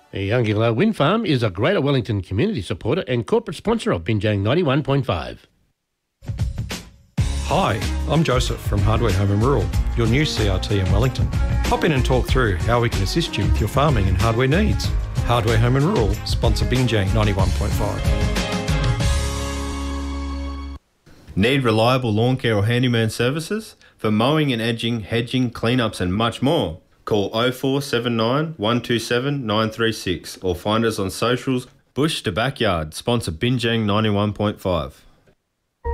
The Youngilla Wind Farm is a Greater Wellington community supporter and corporate sponsor of Binjang 91.5. Hi, I'm Joseph from Hardware Home and Rural, your new CRT in Wellington. Pop in and talk through how we can assist you with your farming and hardware needs. Hardware Home and Rural, sponsor Binjang 91.5. Need reliable lawn care or handyman services? For mowing and edging, hedging, cleanups and much more, call 0479 127 936 or find us on socials. Bush to Backyard, sponsor Binjang 91.5.